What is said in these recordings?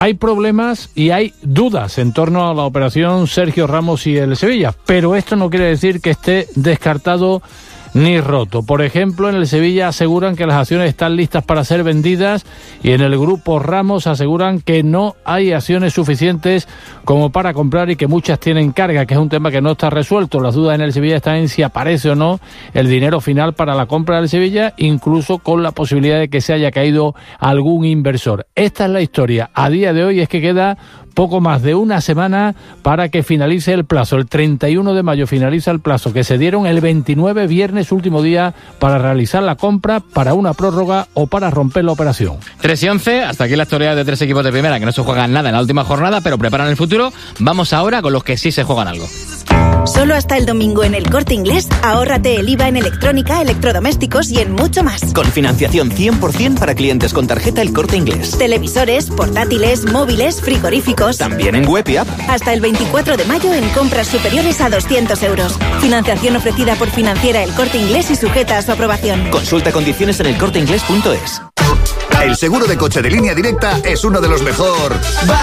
Hay problemas y hay dudas en torno a la operación Sergio Ramos y el Sevilla, pero esto no quiere decir que esté descartado ni roto. Por ejemplo, en el Sevilla aseguran que las acciones están listas para ser vendidas y en el grupo Ramos aseguran que no hay acciones suficientes como para comprar y que muchas tienen carga, que es un tema que no está resuelto. Las dudas en el Sevilla están en si aparece o no el dinero final para la compra del Sevilla, incluso con la posibilidad de que se haya caído algún inversor. Esta es la historia. A día de hoy es que queda poco más de una semana para que finalice el plazo. El 31 de mayo finaliza el plazo que se dieron el 29, viernes, último día para realizar la compra, para una prórroga o para romper la operación. 3-11, hasta aquí la actualidad de 3 equipos de primera que no se juegan nada en la última jornada, pero preparan el futuro. Vamos ahora con los que sí se juegan algo. Solo hasta el domingo en El Corte Inglés, ahórrate el IVA en electrónica, electrodomésticos y en mucho más. Con financiación 100% para clientes con tarjeta El Corte Inglés. Televisores, portátiles, móviles, frigoríficos. También en web y app. Hasta el 24 de mayo en compras superiores a 200 euros. Financiación ofrecida por Financiera El Corte Inglés y sujeta a su aprobación. Consulta condiciones en elcorteingles.es. El seguro de coche de Línea Directa es uno de los mejor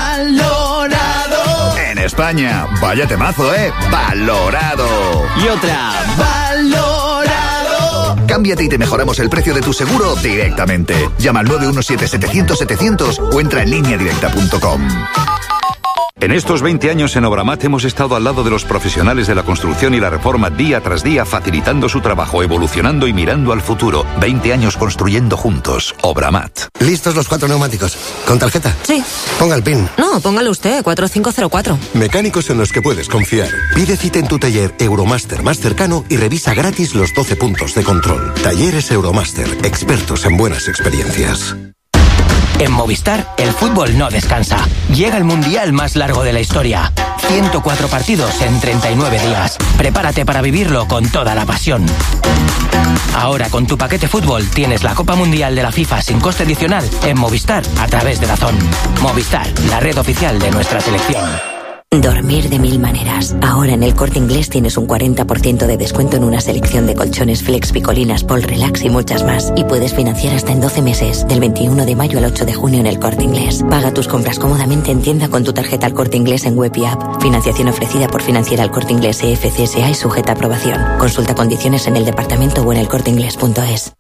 valorado en España. Vaya temazo, valorado. Y otra, valorado. Cámbiate y te mejoramos el precio de tu seguro directamente. Llama al 917-700-700 o entra en lineadirecta.com. En estos 20 años en Obramat hemos estado al lado de los profesionales de la construcción y la reforma día tras día, facilitando su trabajo, evolucionando y mirando al futuro. 20 años construyendo juntos. Obramat. ¿Listos los 4 neumáticos? ¿Con tarjeta? Sí. Ponga el PIN. No, póngalo usted, 4504. Mecánicos en los que puedes confiar. Pide cita en tu taller Euromaster más cercano y revisa gratis los 12 puntos de control. Talleres Euromaster, expertos en buenas experiencias. En Movistar, el fútbol no descansa. Llega el mundial más largo de la historia. 104 partidos en 39 días. Prepárate para vivirlo con toda la pasión. Ahora, con tu paquete fútbol, tienes la Copa Mundial de la FIFA sin coste adicional en Movistar a través de DAZN. Movistar, la red oficial de nuestra selección. Dormir de mil maneras. Ahora en El Corte Inglés tienes un 40% de descuento en una selección de colchones Flex, Picolinas, Pol Relax y muchas más. Y puedes financiar hasta en 12 meses, del 21 de mayo al 8 de junio en El Corte Inglés. Paga tus compras cómodamente en tienda con tu tarjeta El Corte Inglés en web y app. Financiación ofrecida por Financiera El Corte Inglés EFCSA y sujeta a aprobación. Consulta condiciones en el departamento o en elcorteinglés.es.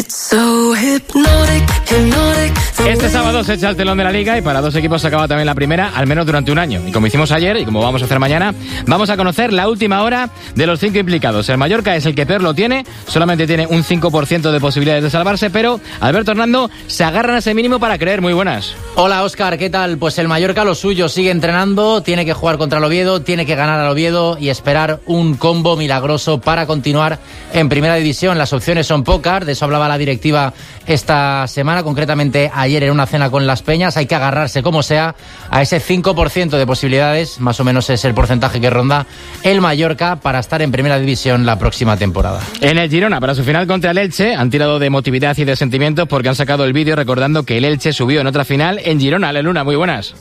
Este sábado se echa el telón de la Liga y para 2 equipos se acaba también la primera, al menos durante un año. Y como hicimos ayer y como vamos a hacer mañana, vamos a conocer la última hora de los 5 implicados. El Mallorca es el que peor lo tiene, solamente tiene un 5% de posibilidades de salvarse, pero Alberto Hernando se agarran a ese mínimo para creer. Muy buenas. Hola Óscar, ¿qué tal? Pues el Mallorca lo suyo, sigue entrenando, tiene que jugar contra el Oviedo, tiene que ganar al Oviedo y esperar un combo milagroso para continuar en primera división. Las opciones son pocas, de eso hablaba la directiva esta semana, concretamente ayer en una cena con Las Peñas. Hay que agarrarse como sea a ese 5% de posibilidades, más o menos es el porcentaje que ronda el Mallorca para estar en primera división la próxima temporada. En el Girona, para su final contra el Elche, han tirado de emotividad y de sentimientos porque han sacado el vídeo recordando que el Elche subió en otra final en Girona. Ale Luna, muy buenas.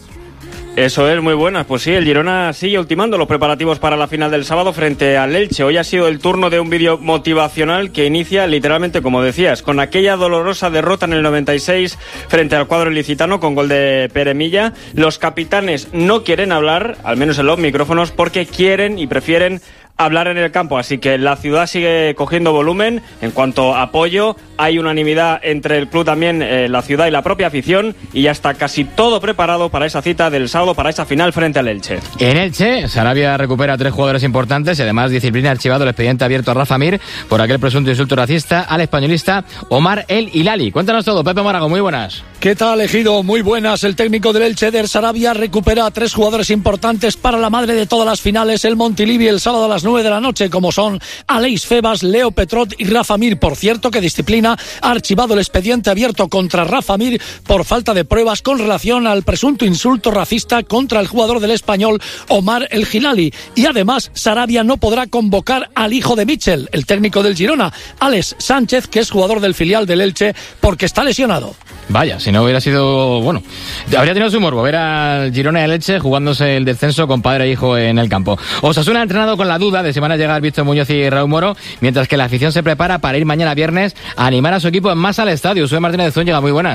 Eso es, muy buenas. Pues sí, el Girona sigue ultimando los preparativos para la final del sábado frente al Elche. Hoy ha sido el turno de un vídeo motivacional que inicia literalmente, como decías, con aquella dolorosa derrota en el 96 frente al cuadro ilicitano con gol de Pere Milla. Los capitanes no quieren hablar, al menos en los micrófonos, porque quieren y prefieren hablar en el campo, así que la ciudad sigue cogiendo volumen. En cuanto a apoyo, hay unanimidad entre el club también, la ciudad y la propia afición, y ya está casi todo preparado para esa cita del sábado, para esa final frente al Elche. En Elche, Sarabia recupera 3 jugadores importantes y además disciplina archivado el expediente abierto a Rafa Mir por aquel presunto insulto racista al españolista Omar El Hilali. Cuéntanos todo, Pepe Morago, muy buenas. ¿Qué tal, Ejido? Muy buenas. El técnico del Elche, Eder Sarabia, recupera a 3 jugadores importantes para la madre de todas las finales, el Montilivi, el sábado a las 9 de la noche, como son Aleix Febas, Leo Petrot y Rafa Mir. Por cierto, que Disciplina ha archivado el expediente abierto contra Rafa Mir por falta de pruebas con relación al presunto insulto racista contra el jugador del Español Omar El Hilali. Y además, Sarabia no podrá convocar al hijo de Mitchell, el técnico del Girona, Alex Sánchez, que es jugador del filial del Elche, porque está lesionado. Vaya, si no hubiera sido... Bueno, habría tenido su morbo ver al Girona y al Elche jugándose el descenso con padre e hijo en el campo. Osasuna ha entrenado con la duda de si van a llegar Víctor Muñoz y Raúl Moro, mientras que la afición se prepara para ir mañana viernes a animar a su equipo en masa al estadio. Soy Martínez de Zúñiga, muy buenas.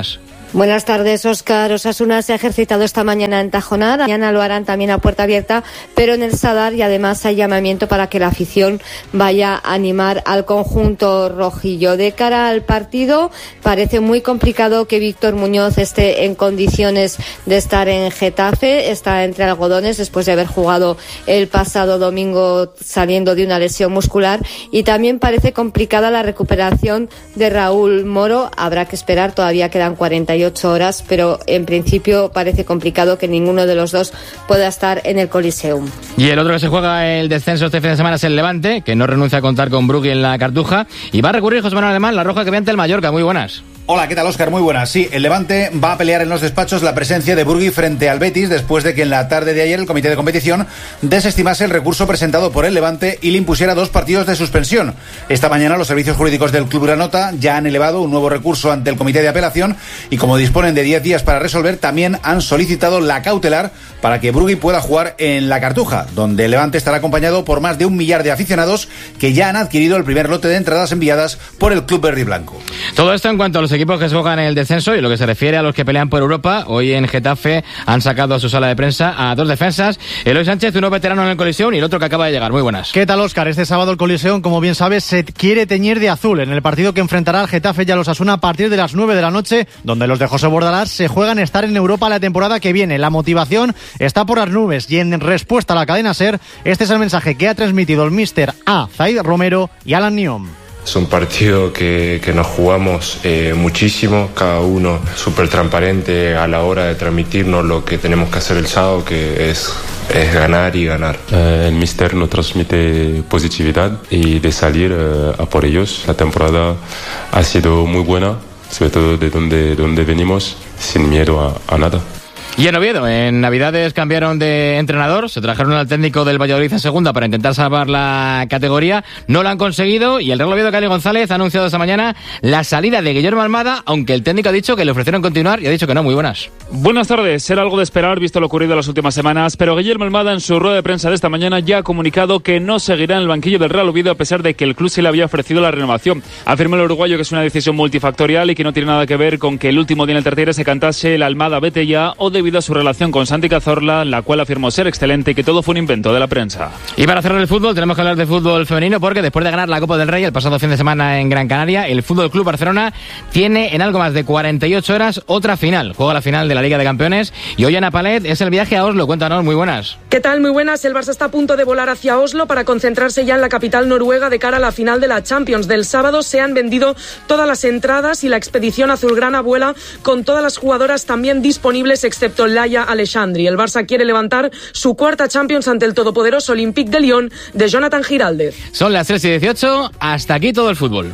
Buenas tardes, Óscar. Osasuna se ha ejercitado esta mañana en Tajonar. Mañana lo harán también a puerta abierta, pero en el Sadar, y además hay llamamiento para que la afición vaya a animar al conjunto rojillo. De cara al partido, parece muy complicado que Víctor Muñoz esté en condiciones de estar en Getafe. Está entre algodones después de haber jugado el pasado domingo saliendo de una lesión muscular, y también parece complicada la recuperación de Raúl Moro. Habrá que esperar, todavía quedan 48 horas, pero en principio parece complicado que ninguno de los dos pueda estar en el Coliseum. Y el otro que se juega el descenso este fin de semana es el Levante, que no renuncia a contar con Brugui en la Cartuja, y va a recurrir José Manuel Alemán, la roja que ve ante el Mallorca. Muy buenas. Hola, ¿qué tal, Óscar? Muy buenas. Sí, el Levante va a pelear en los despachos la presencia de Brugui frente al Betis después de que en la tarde de ayer el comité de competición desestimase el recurso presentado por el Levante y le impusiera 2 partidos de suspensión. Esta mañana los servicios jurídicos del Club Granota ya han elevado un nuevo recurso ante el comité de apelación y, como disponen de 10 días para resolver, también han solicitado la cautelar para que Brugui pueda jugar en la Cartuja, donde el Levante estará acompañado por más de 1 millar de aficionados que ya han adquirido el primer lote de entradas enviadas por el Club Verde y Blanco. Todo esto en cuanto a los equipos que se juegan en el descenso, y lo que se refiere a los que pelean por Europa. Hoy en Getafe han sacado a su sala de prensa a 2 defensas, Eloy Sánchez, uno veterano en el Coliseum, y el otro que acaba de llegar. Muy buenas. ¿Qué tal, Óscar? Este sábado el Coliseum, como bien sabes, se quiere teñir de azul en el partido que enfrentará al Getafe y a los Osasuna a partir de las 9 de la noche, donde los de José Bordalás se juegan estar en Europa la temporada que viene. La motivación está por las nubes, y en respuesta a la cadena SER, este es el mensaje que ha transmitido el míster a Zaid Romero y Alan Niom. Es un partido que nos jugamos muchísimo, cada uno súper transparente a la hora de transmitirnos lo que tenemos que hacer el sábado, que es ganar y ganar. El míster nos transmite positividad y de salir a por ellos. La temporada ha sido muy buena, sobre todo de donde venimos, sin miedo a nada. Y en Oviedo, en Navidades cambiaron de entrenador, se trajeron al técnico del Valladolid en segunda para intentar salvar la categoría, no lo han conseguido, y el Real Oviedo, Cali González, ha anunciado esta mañana la salida de Guillermo Almada, aunque el técnico ha dicho que le ofrecieron continuar y ha dicho que no. Muy buenas. Buenas tardes. Era algo de esperar visto lo ocurrido en las últimas semanas, pero Guillermo Almada en su rueda de prensa de esta mañana ya ha comunicado que no seguirá en el banquillo del Real Oviedo a pesar de que el club sí le había ofrecido la renovación. Afirma el uruguayo que es una decisión multifactorial y que no tiene nada que ver con que el último día en el Tartiere se cantase el Almada vete ya, o debido a su relación con Santi Cazorla, la cual afirmó ser excelente y que todo fue un invento de la prensa. Y para cerrar el fútbol, tenemos que hablar de fútbol femenino, porque después de ganar la Copa del Rey el pasado fin de semana en Gran Canaria, el Fútbol Club Barcelona tiene en algo más de 48 horas otra final. Juega la final de la Liga de Campeones y hoy Ana Palet es el viaje a Oslo. Cuéntanos, muy buenas. ¿Qué tal? Muy buenas. El Barça está a punto de volar hacia Oslo para concentrarse ya en la capital noruega de cara a la final de la Champions. Del sábado se han vendido todas las entradas y la expedición azulgrana vuela con todas las jugadoras también disponibles excepto Laia Alexandri. El Barça quiere levantar su 4ª Champions ante el todopoderoso Olympique de Lyon de Jonathan Giraldez. Son las 3:18, hasta aquí todo el fútbol.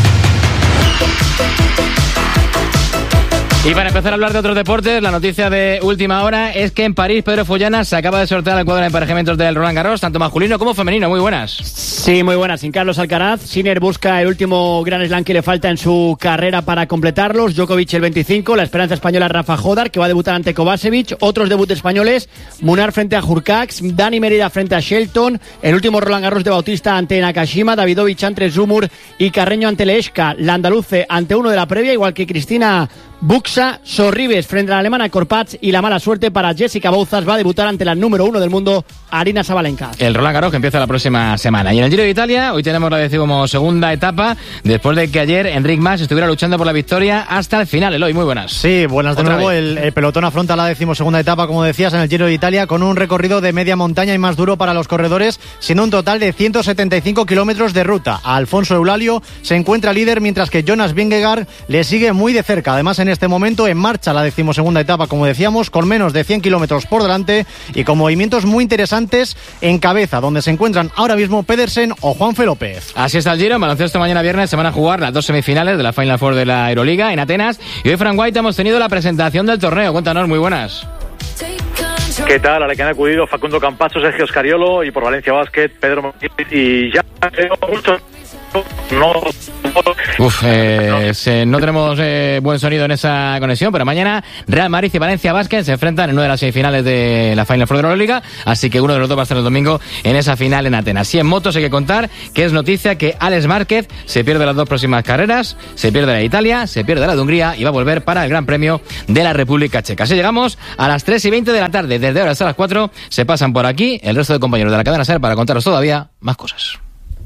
Y para empezar a hablar de otros deportes, la noticia de última hora es que en París Pedro Follana se acaba de sortear el cuadro de emparejamientos del Roland Garros, tanto masculino como femenino. Muy buenas. Sí, muy buenas. Sin Carlos Alcaraz, Sinner busca el último Grand Slam que le falta en su carrera para completarlos. Djokovic el 25, la esperanza española Rafa Jodar, que va a debutar ante Kovacevic. Otros debuts españoles, Munar frente a Hurkacz, Dani Merida frente a Shelton, el último Roland Garros de Bautista ante Nakashima, Davidovich ante Zumur y Carreño ante Leeshka. La andaluce ante uno de la previa, igual que Cristina Buxa. Sorribes frente a la alemana Korpatz, y la mala suerte para Jessica Bouzas, va a debutar ante la número 1 del mundo, Arina Sabalenka. El Roland Garros que empieza la próxima semana. Y en el Giro de Italia, hoy tenemos la 12ª etapa, después de que ayer Enric Mas estuviera luchando por la victoria hasta el final. Eloy, muy buenas. Sí, buenas de nuevo. El pelotón afronta la 12ª etapa, como decías, en el Giro de Italia, con un recorrido de media montaña y más duro para los corredores, siendo un total de 175 kilómetros de ruta. Alfonso Eulalio se encuentra líder, mientras que Jonas Vingegaard le sigue muy de cerca. Además, en este momento en marcha la 12ª etapa, como decíamos, con menos de 100 kilómetros por delante y con movimientos muy interesantes en cabeza, donde se encuentran ahora mismo Pedersen o Juanfe López. Así está el Giro. En baloncesto, mañana viernes se van a jugar las 2 semifinales de la Final Four de la Euroliga en Atenas, y hoy, Fran White, hemos tenido la presentación del torneo. Cuéntanos, muy buenas. ¿Qué tal? A la que han acudido Facundo Campazo, Sergio Scariolo, y por Valencia Basket, Pedro Martínez, y ya creo mucho no No tenemos buen sonido en esa conexión, pero mañana Real Madrid y Valencia Basket se enfrentan en una de las semifinales de la Final Four de la Euroliga, así que uno de los dos va a estar el domingo en esa final en Atenas. Y en motos hay que contar que es noticia que Alex Márquez se pierde las 2 próximas carreras, se pierde la de Italia, se pierde la de Hungría y va a volver para el Gran Premio de la República Checa. Así llegamos a las 3:20 de la tarde. Desde ahora hasta las 4 se pasan por aquí el resto de compañeros de la cadena SER para contaros todavía más cosas.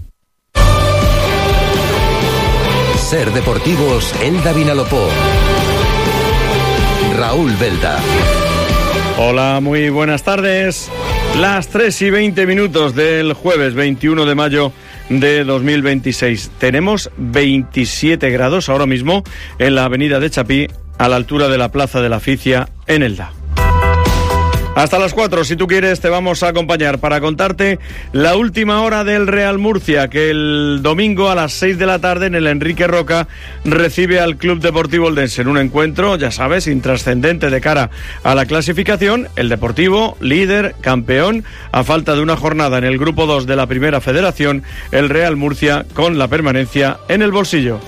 SER Deportivos, Elda Vinalopó. Raúl Belda. Hola, muy buenas tardes. Las 3:20 del jueves 21 de mayo de 2026. Tenemos 27 grados ahora mismo en la avenida de Chapí, a la altura de la Plaza de la Ficia, en Elda. Hasta las 4, si tú quieres, te vamos a acompañar para contarte la última hora del Real Murcia, que el domingo a las 6 de la tarde en el Enrique Roca recibe al Club Deportivo Eldense en un encuentro, ya sabes, intrascendente de cara a la clasificación. El Deportivo, líder, campeón, a falta de una jornada en el Grupo 2 de la Primera Federación, el Real Murcia con la permanencia en el bolsillo.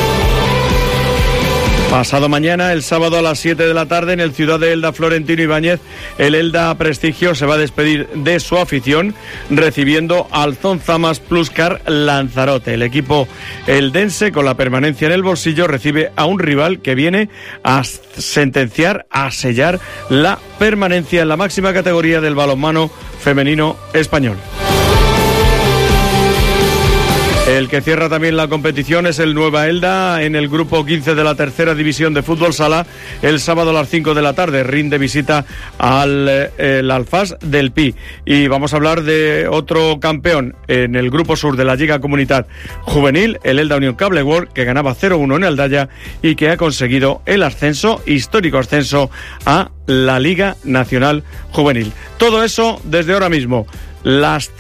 Pasado mañana, el sábado a las 7 de la tarde, en el Ciudad de Elda Florentino Ibáñez, el Elda Prestigio se va a despedir de su afición recibiendo al Zonzamas Pluscar Lanzarote. El equipo eldense, con la permanencia en el bolsillo, recibe a un rival que viene a sentenciar, a sellar la permanencia en la máxima categoría del balonmano femenino español. El que cierra también la competición es el Nueva Elda en el grupo 15 de la tercera división de fútbol sala. El sábado a las 5 de la tarde rinde visita al Alfás del Pi. Y vamos a hablar de otro campeón en el grupo sur de la Liga Comunidad Juvenil, el Elda Unión Cable World, que ganaba 0-1 en Aldaya y que ha conseguido el ascenso, histórico ascenso, a la Liga Nacional Juvenil. Todo eso desde ahora mismo. Las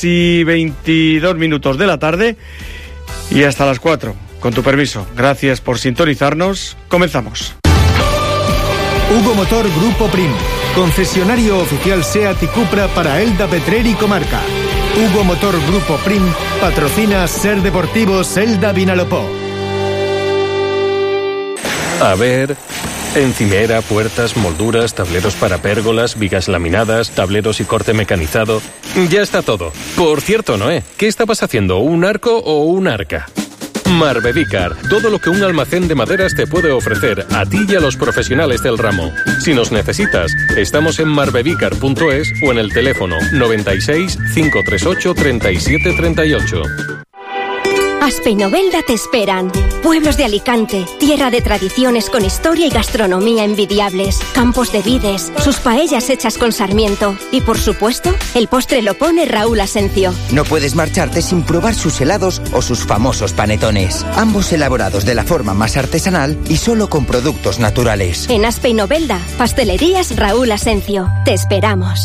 3:22 de la tarde y hasta las 4. Con tu permiso, gracias por sintonizarnos. Comenzamos. Hugo Motor Grupo Prim, concesionario oficial SEAT y Cupra para Elda, Petrer y comarca. Hugo Motor Grupo Prim patrocina SER Deportivos Elda Vinalopó. A ver... encimera, puertas, molduras, tableros para pérgolas, vigas laminadas, tableros y corte mecanizado. Ya está todo. Por cierto, Noé, ¿qué estabas haciendo? ¿Un arco o un arca? Marbevicar, todo lo que un almacén de maderas te puede ofrecer a ti y a los profesionales del ramo. Si nos necesitas, estamos en marbevicar.es o en el teléfono 96 538 37 38. Aspe y Novelda te esperan. Pueblos de Alicante, tierra de tradiciones con historia y gastronomía envidiables, campos de vides, sus paellas hechas con sarmiento y, por supuesto, el postre lo pone Raúl Asencio. No puedes marcharte sin probar sus helados o sus famosos panetones, ambos elaborados de la forma más artesanal y solo con productos naturales. En Aspe y Novelda, pastelerías Raúl Asencio. Te esperamos.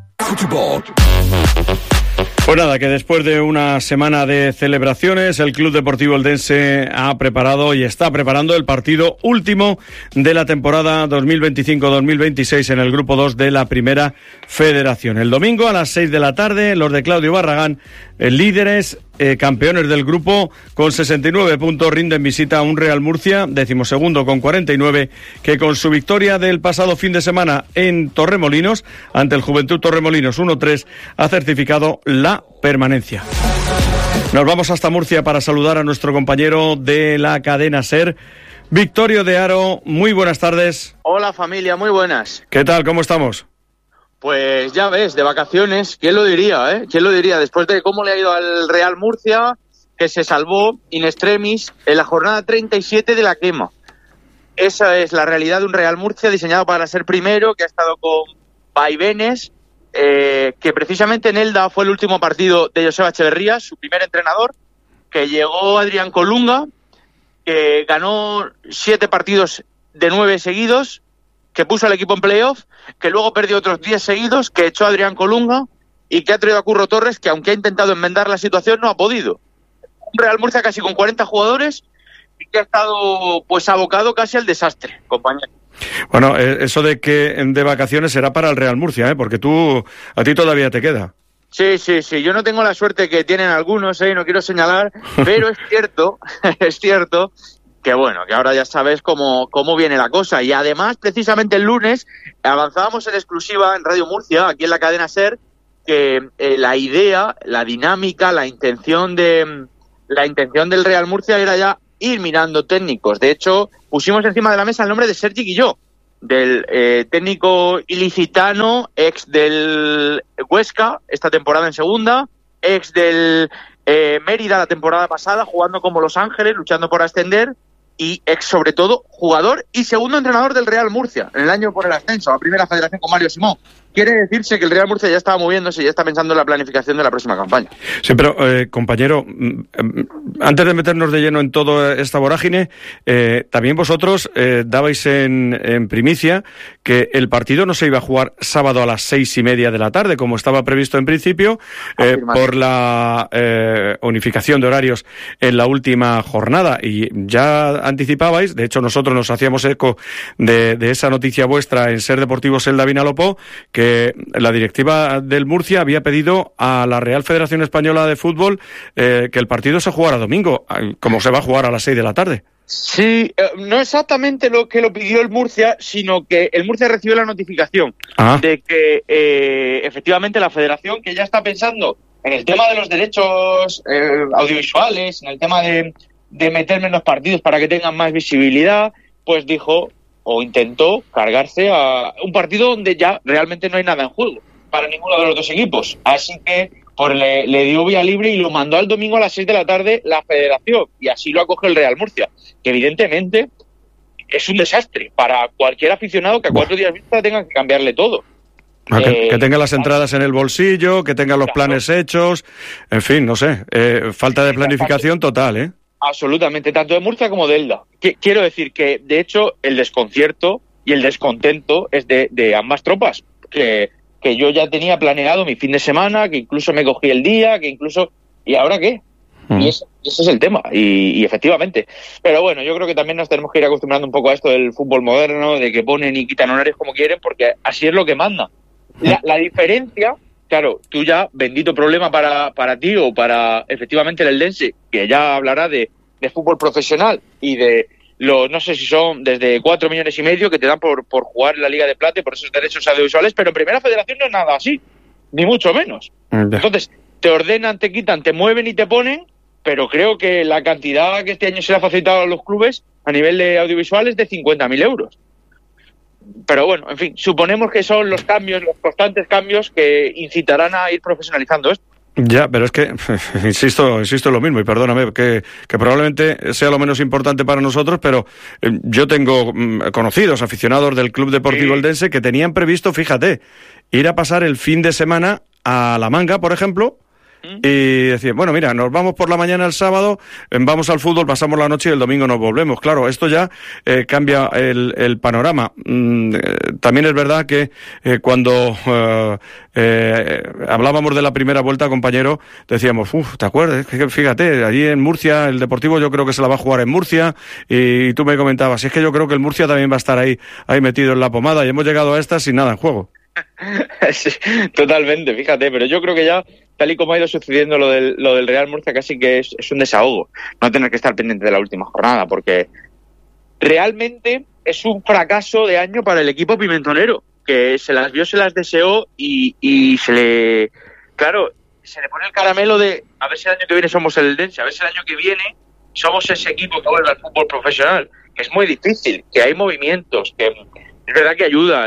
Pues nada, que después de una semana de celebraciones, el Club Deportivo Eldense ha preparado y está preparando el partido último de la temporada 2025-2026 en el Grupo 2 de la Primera Federación. El domingo a las 6 de la tarde, los de Claudio Barragán, líderes, campeones del grupo, con 69 puntos, rinden visita a un Real Murcia, 12º con 49, que con su victoria del pasado fin de semana en Torremolinos, ante el Juventud Torremolinos 1-3, ha certificado la permanencia. Nos vamos hasta Murcia para saludar a nuestro compañero de la cadena SER, Victorio de Haro. Muy buenas tardes. Hola familia, muy buenas. ¿Qué tal? ¿Cómo estamos? Pues ya ves, de vacaciones, ¿quién lo diría, ¿Quién lo diría? Después de cómo le ha ido al Real Murcia, que se salvó in extremis en la jornada 37 de la quema. Esa es la realidad de un Real Murcia diseñado para ser primero, que ha estado con vaivenes, que precisamente en Elda fue el último partido de Joseba Echeverría, su primer entrenador, que llegó Adrián Colunga, que ganó 7 partidos de 9 seguidos, que puso al equipo en playoff, que luego perdió otros 10 seguidos, que echó a Adrián Colunga y que ha traído a Curro Torres, que aunque ha intentado enmendar la situación, no ha podido. Un Real Murcia casi con 40 jugadores y que ha estado pues abocado casi al desastre, compañero. Bueno, eso de que de vacaciones será para el Real Murcia, porque a ti todavía te queda. Sí, yo no tengo la suerte que tienen algunos, no quiero señalar, pero es cierto que bueno, que ahora ya sabes cómo viene la cosa. Y además, precisamente el lunes, avanzábamos en exclusiva en Radio Murcia, aquí en la cadena SER, que la idea, la dinámica, la intención del Real Murcia era ya ir mirando técnicos. De hecho, pusimos encima de la mesa el nombre de Sergi Guilló, del técnico ilicitano, ex del Huesca, esta temporada en segunda, ex del Mérida la temporada pasada, jugando como Los Ángeles, luchando por ascender, y ex, sobre todo, jugador y segundo entrenador del Real Murcia, en el año por el ascenso a Primera Federación con Mario Simón. Quiere decirse que el Real Murcia ya estaba moviéndose y ya está pensando en la planificación de la próxima campaña. Sí, pero, compañero, antes de meternos de lleno en toda esta vorágine, también vosotros dabais en primicia que el partido no se iba a jugar sábado a las 6:30 de la tarde, como estaba previsto en principio, por la unificación de horarios en la última jornada. Y ya anticipabais, de hecho nosotros nos hacíamos eco de esa noticia vuestra en Ser Deportivos el Vinalopó, que la directiva del Murcia había pedido a la Real Federación Española de Fútbol que el partido se jugara domingo, como se va a jugar a las 6 de la tarde. Sí, no exactamente lo que lo pidió el Murcia, sino que el Murcia recibió la notificación de que efectivamente la federación, que ya está pensando en el tema de los derechos audiovisuales, en el tema de meterme en los partidos para que tengan más visibilidad, pues dijo o intentó cargarse a un partido donde ya realmente no hay nada en juego para ninguno de los dos equipos. Así que le dio vía libre y lo mandó al domingo a las 6 de la tarde la federación, y así lo acoge el Real Murcia, que evidentemente es un desastre para cualquier aficionado que a 4 días vista tenga que cambiarle todo. Que tenga las entradas en el bolsillo, que tenga los planes hechos, en fin, no sé, falta de planificación total, Absolutamente, tanto de Murcia como de Elda. Quiero decir que, de hecho, el desconcierto y el descontento es de ambas tropas, que yo ya tenía planeado mi fin de semana, que incluso me cogí el día, que incluso... ¿Y ahora qué? Y ese es el tema, y efectivamente. Pero bueno, yo creo que también nos tenemos que ir acostumbrando un poco a esto del fútbol moderno, de que ponen y quitan horarios como quieren, porque así es lo que manda. La diferencia... Claro, tú ya, bendito problema para ti o para efectivamente el Eldense, que ya hablará de fútbol profesional y de los, no sé si son desde 4,5 millones que te dan por jugar en la Liga de Plata y por esos derechos audiovisuales, pero en Primera Federación no es nada así, ni mucho menos. Entonces, te ordenan, te quitan, te mueven y te ponen, pero creo que la cantidad que este año se le ha facilitado a los clubes a nivel de audiovisual es de 50.000 euros. Pero bueno, en fin, suponemos que son los cambios, los constantes cambios que incitarán a ir profesionalizando esto. Ya, pero es que, insisto en lo mismo, y perdóname, que probablemente sea lo menos importante para nosotros, pero yo tengo conocidos, aficionados del Club Deportivo Eldense, que tenían previsto, fíjate, ir a pasar el fin de semana a La Manga, por ejemplo, y decir, bueno, mira, nos vamos por la mañana el sábado, vamos al fútbol, pasamos la noche y el domingo nos volvemos. Claro, esto ya cambia el panorama. También es verdad que cuando hablábamos de la primera vuelta, compañero, decíamos, ¿te acuerdas? Fíjate, allí en Murcia, el Deportivo yo creo que se la va a jugar en Murcia, y tú me comentabas, es que yo creo que el Murcia también va a estar ahí metido en la pomada, y hemos llegado a esta sin nada en juego. Sí, totalmente, fíjate, pero yo creo que ya, tal y como ha ido sucediendo lo del Real Murcia, casi que es un desahogo no tener que estar pendiente de la última jornada, porque realmente es un fracaso de año para el equipo pimentonero, que se las vio, se las deseó y se le pone el caramelo de a ver si el año que viene somos el Eldense, a ver si el año que viene somos ese equipo que vuelve al fútbol profesional, que es muy difícil, que hay movimientos, que es verdad que ayuda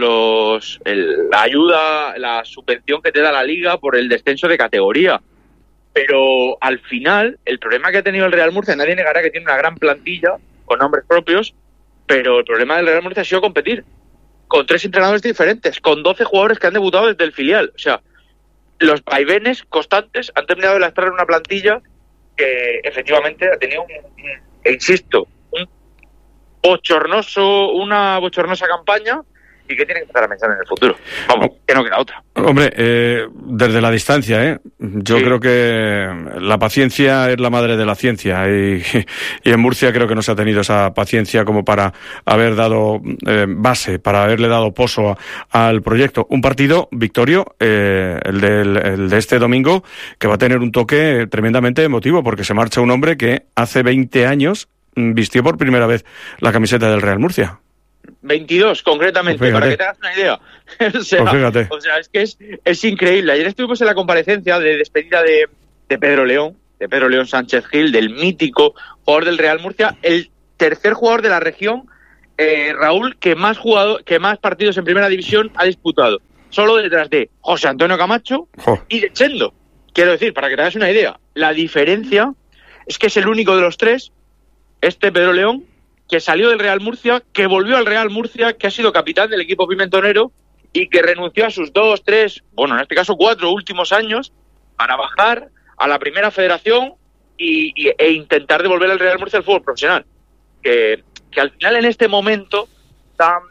la subvención que te da la Liga por el descenso de categoría, pero al final el problema que ha tenido el Real Murcia, nadie negará que tiene una gran plantilla con nombres propios, pero el problema del Real Murcia ha sido competir con 3 entrenadores diferentes, con 12 jugadores que han debutado desde el filial. O sea, los vaivenes constantes han terminado de lastrar una plantilla que efectivamente ha tenido una bochornosa campaña, y que tiene que empezar a pensar en el futuro. Vamos, que no queda otra. Hombre, desde la distancia, yo creo que la paciencia es la madre de la ciencia y en Murcia creo que no se ha tenido esa paciencia como para haber dado base, para haberle dado poso al proyecto. Un partido, Victorio, el de este domingo, que va a tener un toque tremendamente emotivo porque se marcha un hombre que hace 20 años vistió por primera vez la camiseta del Real Murcia. 22 concretamente, Pues para que te hagas una idea. O sea, es que es increíble. Ayer estuvimos en la comparecencia de despedida de Pedro León Sánchez Gil, del mítico jugador del Real Murcia, el tercer jugador de la región, Raúl, que más partidos en primera división ha disputado, solo detrás de José Antonio Camacho y de Chendo. Quiero decir, para que te hagas una idea, la diferencia es que es el único de los tres, Pedro León, que salió del Real Murcia, que volvió al Real Murcia, que ha sido capitán del equipo pimentonero y que renunció a sus 2, 3, bueno, en este caso 4 últimos años para bajar a la primera federación e intentar devolver al Real Murcia al fútbol profesional. Que al final, en este momento tan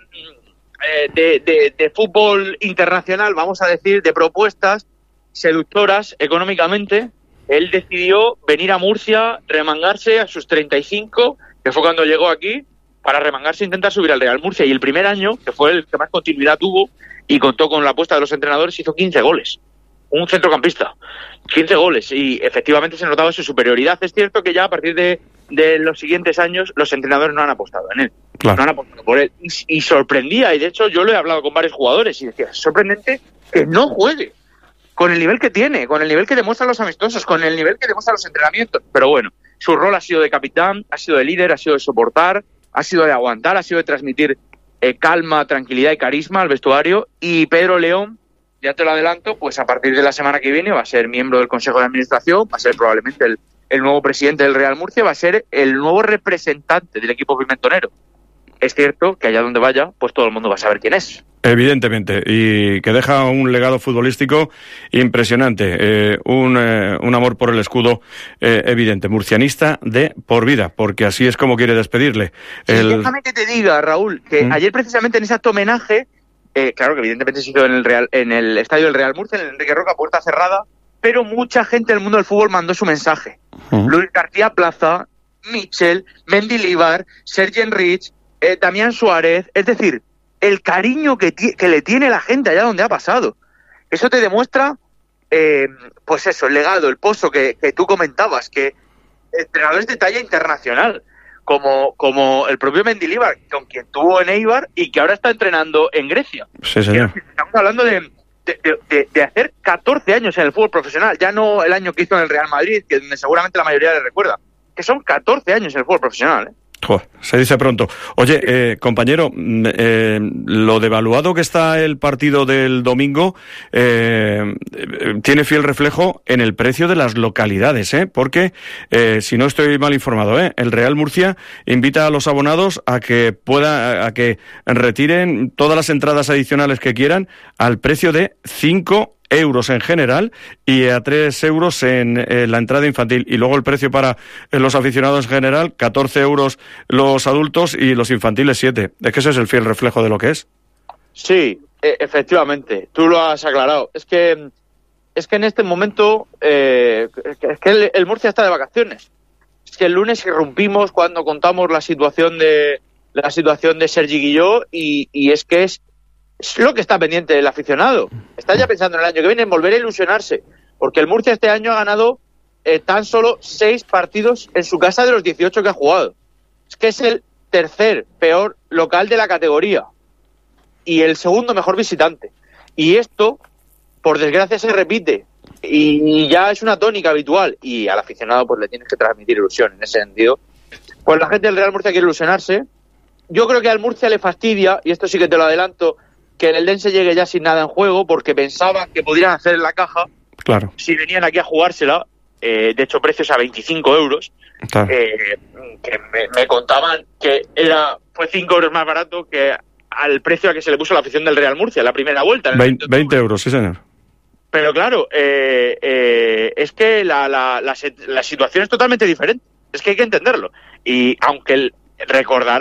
de fútbol internacional, vamos a decir, de propuestas seductoras económicamente, él decidió venir a Murcia, remangarse a sus 35, que fue cuando llegó aquí, para remangarse e intentar subir al Real Murcia. Y el primer año, que fue el que más continuidad tuvo y contó con la apuesta de los entrenadores, hizo 15 goles. Un centrocampista, 15 goles. Y efectivamente se notaba su superioridad. Es cierto que ya a partir de los siguientes años los entrenadores no han apostado en él. Claro. No han apostado por él. Y sorprendía, y de hecho yo lo he hablado con varios jugadores y decía, es sorprendente que no juegue con el nivel que tiene, con el nivel que demuestran los amistosos, con el nivel que demuestran los entrenamientos. Pero bueno, su rol ha sido de capitán, ha sido de líder, ha sido de soportar, ha sido de aguantar, ha sido de transmitir calma, tranquilidad y carisma al vestuario. Y Pedro León, ya te lo adelanto, pues a partir de la semana que viene va a ser miembro del Consejo de Administración, va a ser probablemente el nuevo presidente del Real Murcia, va a ser el nuevo representante del equipo pimentonero. Es cierto que allá donde vaya, pues todo el mundo va a saber quién es. Evidentemente, y que deja un legado futbolístico impresionante, un amor por el escudo evidente, murcianista de por vida, porque así es como quiere despedirle. Déjame que te diga, Raúl, que ayer precisamente en ese acto homenaje, claro que evidentemente se hizo en el estadio del Real Murcia, en el Enrique Roca, puerta cerrada, pero mucha gente del mundo del fútbol mandó su mensaje. Luis García Plaza, Michel, Mendilibar, Sergi Enrich, Damián Suárez, es decir, el cariño que le tiene la gente allá donde ha pasado. Eso te demuestra, pues eso, el legado, el pozo que tú comentabas, que entrenadores de talla internacional, como el propio Mendilibar, con quien tuvo en Eibar y que ahora está entrenando en Grecia. Sí, señor. Estamos hablando de hacer 14 años en el fútbol profesional, ya no el año que hizo en el Real Madrid, que seguramente la mayoría le recuerda, que son 14 años en el fútbol profesional, se dice pronto. Oye, compañero, lo devaluado que está el partido del domingo tiene fiel reflejo en el precio de las localidades, porque, si no estoy mal informado, el Real Murcia invita a los abonados a que retiren todas las entradas adicionales que quieran al precio de 5 euros en general y a 3 euros en la entrada infantil, y luego el precio para los aficionados en general, 14 euros los adultos y los infantiles 7. Es que ese es el fiel reflejo de lo que es. Sí, efectivamente, tú lo has aclarado. Es que en este momento es que el Murcia está de vacaciones. Es que el lunes irrumpimos cuando contamos la situación de Sergi Guilló y es que es lo que está pendiente del aficionado. Está ya pensando en el año que viene en volver a ilusionarse, porque el Murcia este año ha ganado tan solo 6 partidos en su casa de los 18 que ha jugado. Es que es el tercer peor local de la categoría y el segundo mejor visitante. Y esto, por desgracia, se repite y ya es una tónica habitual, y al aficionado pues le tienes que transmitir ilusión en ese sentido. Pues la gente del Real Murcia quiere ilusionarse. Yo creo que al Murcia le fastidia, y esto sí que te lo adelanto, que el Eldense llegue ya sin nada en juego, porque pensaban que podrían hacer en la caja. Claro. Si venían aquí a jugársela, de hecho precios a 25 euros, claro. Que me contaban que fue 5 euros más barato que al precio a que se le puso la afición del Real Murcia en la primera vuelta. 20 euros, sí señor. Pero claro, es que la situación es totalmente diferente, es que hay que entenderlo. Y aunque recordarás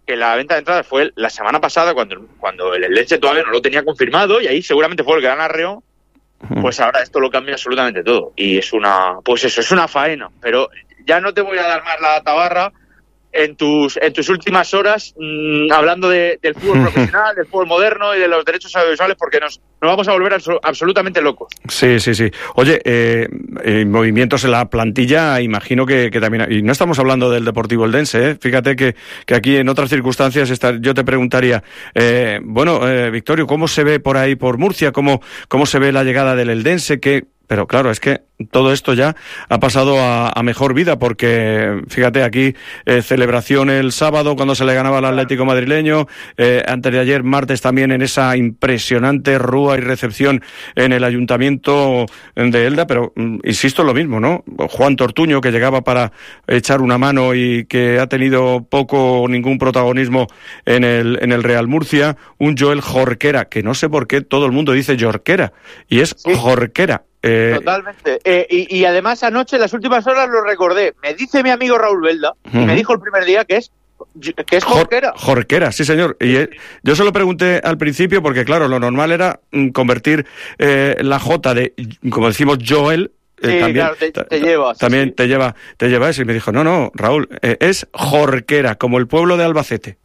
que la venta de entradas fue la semana pasada, cuando el Elche todavía no lo tenía confirmado, y ahí seguramente fue el gran arreo, pues ahora esto lo cambia absolutamente todo. Y es una faena. Pero ya no te voy a dar más la tabarra en tus últimas horas hablando del fútbol profesional, del fútbol moderno y de los derechos audiovisuales, porque nos vamos a volver absolutamente locos. Sí. Oye, movimientos en la plantilla, imagino que también... Y no estamos hablando del Deportivo Eldense, ¿eh? Fíjate que aquí en otras circunstancias yo te preguntaría, Victorio, ¿cómo se ve por ahí por Murcia? ¿Cómo se ve la llegada del Eldense? Pero claro, es que todo esto ya ha pasado a mejor vida, porque fíjate, aquí celebración el sábado cuando se le ganaba al Atlético madrileño, antes de ayer, martes, también en esa impresionante rúa y recepción en el Ayuntamiento de Elda, pero insisto en lo mismo, ¿no? Juan Tortuño, que llegaba para echar una mano y que ha tenido poco o ningún protagonismo en el Real Murcia, un Joel Jorquera, que no sé por qué todo el mundo dice Jorquera, y es Jorquera. Totalmente. Y además anoche, en las últimas horas, lo recordé. Me dice mi amigo Raúl Belda, y me dijo el primer día que es Jorquera. Jorquera, sí señor. Y yo se lo pregunté al principio porque, claro, lo normal era convertir la J de, como decimos, Joel. También, claro, te lleva. También te lleva eso. Y me dijo, no, Raúl, es Jorquera, como el pueblo de Albacete.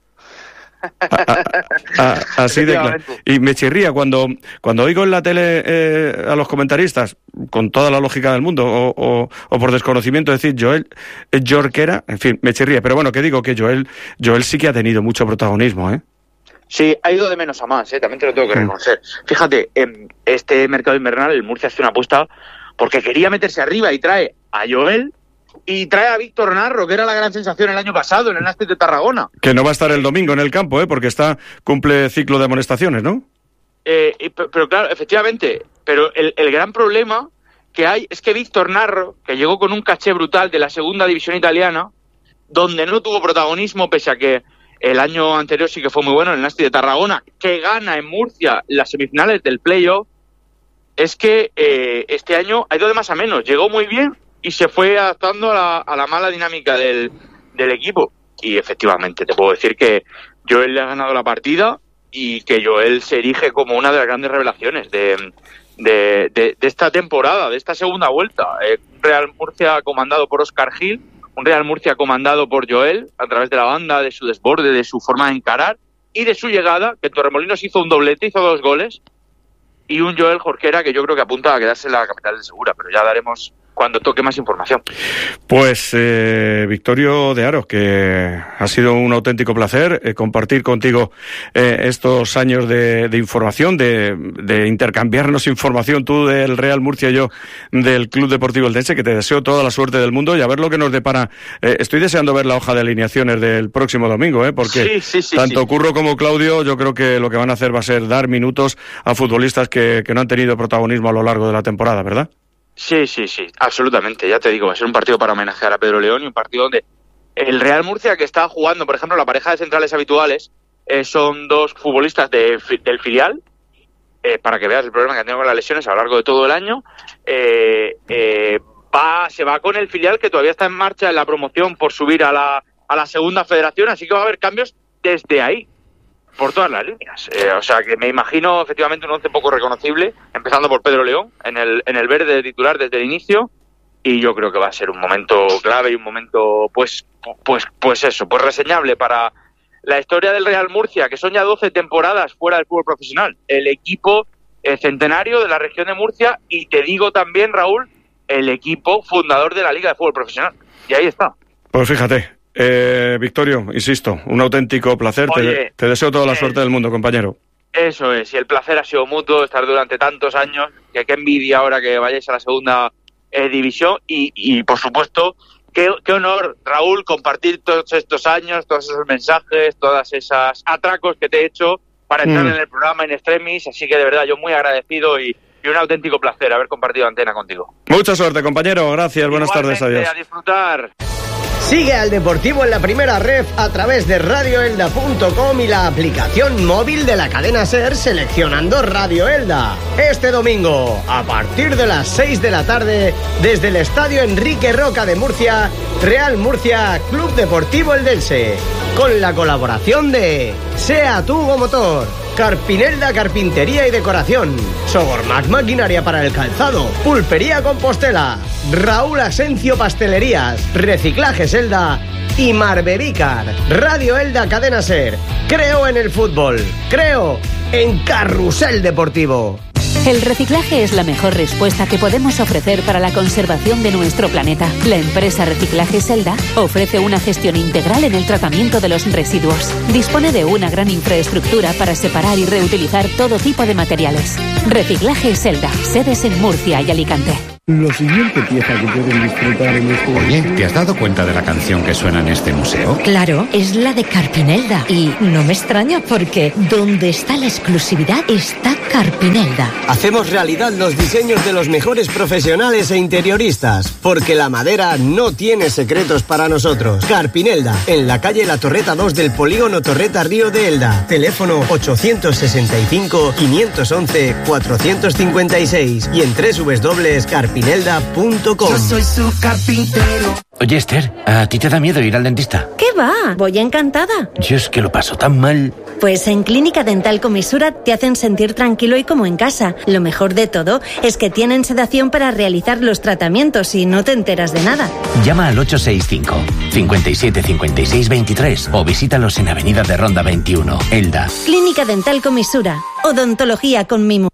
Así de claro. Y me chirría cuando oigo en la tele a los comentaristas, con toda la lógica del mundo, o por desconocimiento, decir Joel Jorquera, en fin, me chirría. Pero bueno, que digo que Joel sí que ha tenido mucho protagonismo, ¿eh? Sí, ha ido de menos a más, también te lo tengo que reconocer. Fíjate, en este mercado invernal el Murcia hace una apuesta porque quería meterse arriba y trae a Joel y trae a Víctor Narro, que era la gran sensación el año pasado en el Nàstic de Tarragona. Que no va a estar el domingo en el campo, porque cumple ciclo de amonestaciones, ¿no? Pero claro, efectivamente, pero el gran problema que hay es que Víctor Narro, que llegó con un caché brutal de la segunda división italiana, donde no tuvo protagonismo, pese a que el año anterior sí que fue muy bueno en el Nàstic de Tarragona, que gana en Murcia las semifinales del playoff, es que este año ha ido de más a menos. Llegó muy bien y se fue adaptando a la mala dinámica del equipo. Y efectivamente, te puedo decir que Joel le ha ganado la partida y que Joel se erige como una de las grandes revelaciones de esta temporada, de esta segunda vuelta. Un Real Murcia comandado por Óscar Gil, un Real Murcia comandado por Joel, a través de la banda, de su desborde, de su forma de encarar y de su llegada, que en Torremolinos hizo un doblete, hizo 2 goles, y un Joel Jorquera que yo creo que apunta a quedarse en la capital de Segura, pero ya daremos cuando toque más información. Pues Victorio de Aro, que ha sido un auténtico placer compartir contigo estos años de información, de intercambiarnos información, tú del Real Murcia y yo del Club Deportivo Eldense, que te deseo toda la suerte del mundo y a ver lo que nos depara. Estoy deseando ver la hoja de alineaciones del próximo domingo, porque tanto Curro como Claudio, yo creo que lo que van a hacer va a ser dar minutos a futbolistas que no han tenido protagonismo a lo largo de la temporada, ¿verdad? Sí, absolutamente. Ya te digo, va a ser un partido para homenajear a Pedro León y un partido donde el Real Murcia, que está jugando, por ejemplo, la pareja de centrales habituales, son 2 futbolistas del filial, para que veas el problema que han tenido con las lesiones a lo largo de todo el año. Se va con el filial, que todavía está en marcha en la promoción por subir a la segunda federación, así que va a haber cambios desde ahí, por todas las líneas. O sea que me imagino efectivamente un 11 poco reconocible, empezando por Pedro León, en el verde de titular desde el inicio, y yo creo que va a ser un momento clave y un momento pues reseñable para la historia del Real Murcia, que son ya 12 temporadas fuera del fútbol profesional, el equipo centenario de la región de Murcia, y te digo también, Raúl, el equipo fundador de la Liga de Fútbol Profesional, y ahí está. Pues fíjate, Victorio, insisto, un auténtico placer. Oye, te deseo toda la suerte del mundo, compañero. Eso es, y el placer ha sido mutuo estar durante tantos años, que qué envidia ahora que vayáis a la segunda división, y por supuesto, qué honor, Raúl, compartir todos estos años, todos esos mensajes, todas esas atracos que te he hecho para entrar en el programa In Extremis, así que de verdad yo muy agradecido y un auténtico placer haber compartido antena contigo. Mucha suerte, compañero, gracias, buenas tardes, adiós. A disfrutar. Sigue al Deportivo en la primera ref a través de radioelda.com y la aplicación móvil de la cadena SER seleccionando Radio Elda. Este domingo, a partir de las 6 de la tarde, desde el Estadio Enrique Roca de Murcia, Real Murcia, Club Deportivo Eldense, con la colaboración de SEAT Hugo Motor, Carpinelda Carpintería y Decoración, Sogormac Maquinaria para el Calzado, Pulpería Compostela, Raúl Asencio Pastelerías, Reciclajes Elda y Marbevicar. Radio Elda Cadena SER. Creo en el fútbol. Creo en Carrusel Deportivo. El reciclaje es la mejor respuesta que podemos ofrecer para la conservación de nuestro planeta. La empresa Reciclajes Elda ofrece una gestión integral en el tratamiento de los residuos. Dispone de una gran infraestructura para separar y reutilizar todo tipo de materiales. Reciclajes Elda, sedes en Murcia y Alicante. La siguiente pieza que pueden disfrutar en este... Oye, ¿te has dado cuenta de la canción que suena en este museo? Claro, es la de Carpinelda. Y no me extraña porque donde está la exclusividad está Carpinelda. Hacemos realidad los diseños de los mejores profesionales e interioristas, porque la madera no tiene secretos para nosotros. Carpinelda, en la calle La Torreta 2 del polígono Torreta Río de Elda. Teléfono 865-511-456 y en www.carpinelda.com. Yo soy su carpintero. Oye, Esther, ¿a ti te da miedo ir al dentista? ¿Qué va? Voy encantada. Yo es que lo paso tan mal. Pues en Clínica Dental Comisura te hacen sentir tranquilo y como en casa. Lo mejor de todo es que tienen sedación para realizar los tratamientos y no te enteras de nada. Llama al 865 57 56 23 o visítalos en Avenida de Ronda 21, Elda. Clínica Dental Comisura. Odontología con mimo.